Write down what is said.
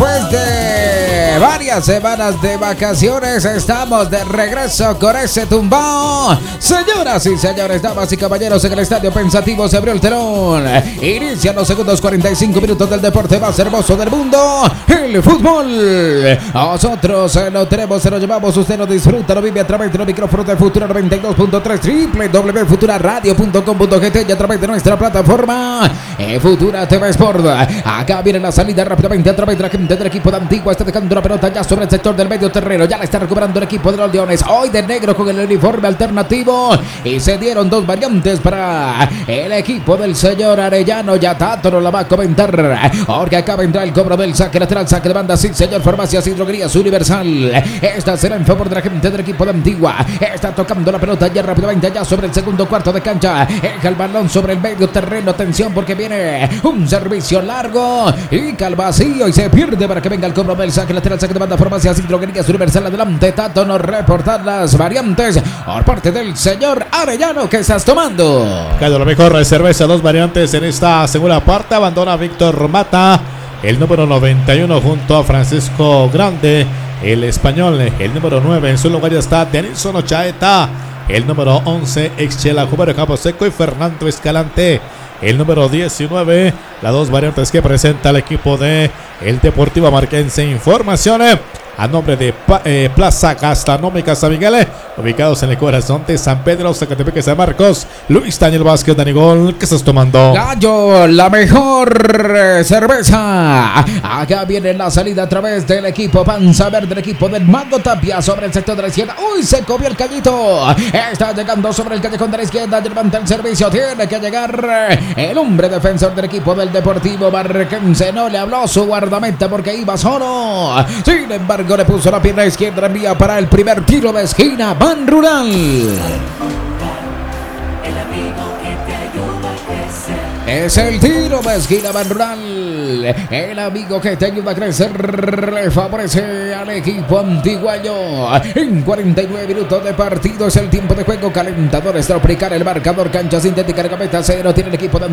después de varias semanas de vacaciones, estamos de regreso con ese tumbao. Señoras y señores, damas y caballeros, en el estadio pensativo se abrió el telón. Inician los segundos 45 minutos del deporte más hermoso del mundo, el fútbol. Nosotros lo tenemos, se lo llevamos, usted lo disfruta, lo vive a través de los micrófonos de Futura 92.3, www.futuraradio.com.gt y a través de nuestra plataforma Futura TV Sport. Acá viene la salida rápidamente a través de la gente del equipo de Antigua. Está dejando la pelota ya sobre el sector del medio terreno. Ya la está recuperando el equipo de los Leones. Hoy de negro con el uniforme alternativo. Y se dieron dos variantes para el equipo del señor Arellano. Ya Tato nos la va a comentar, porque acá vendrá el cobro del saque lateral, saque de banda. Sí, señor. Farmacias y droguerías Universal. Esta será en favor de la gente del equipo de Antigua. Está tocando la pelota ya rápidamente allá sobre el segundo cuarto de cancha. Deja el balón sobre el medio terreno. Atención, porque viene un servicio largo y calvacío y se pierde para que venga el cobro del saque lateral, saque de banda. Farmacias y droguerías Universal. Adelante, Tato nos reportar las variantes por parte del señor Arellano. ¿Qué estás tomando? Cayó lo mejor de cerveza, dos variantes en esta segunda parte. Abandona Víctor Mata, el número 91, junto a Francisco Grande, el español. El número 9 en su lugar ya está Denilson Ochaeta, el número 11 Exchela Jubero Campo Seco y Fernando Escalante, el número 19. Las dos variantes que presenta el equipo de el Deportivo Marquense. Informaciones a nombre de Plaza Gastronómica San Miguel, ubicados en el corazón de San Pedro, Zacatepec, San Marcos. Luis Daniel Vázquez, Danigol, ¿qué estás tomando? Gallo, la mejor cerveza. Acá viene la salida a través del equipo Panza Verde, del equipo del Mago Tapia sobre el sector de la izquierda. ¡Uy! Se comió el callito. Está llegando sobre el callejón de la izquierda. Levanta el servicio. Tiene que llegar el hombre defensor del equipo del Deportivo Marquense. No le habló su guardameta porque iba solo. Sin embargo, le puso la pierna izquierda, envía para el primer tiro de esquina. Ban Rural. Es el tiro de esquina, Ban Rural. El amigo que te ayuda a crecer, le favorece al equipo antiguayo. En 49 minutos de partido es el tiempo de juego. Calentadores tropical, el marcador, cancha sintética, reglamenta cero. Tiene el equipo de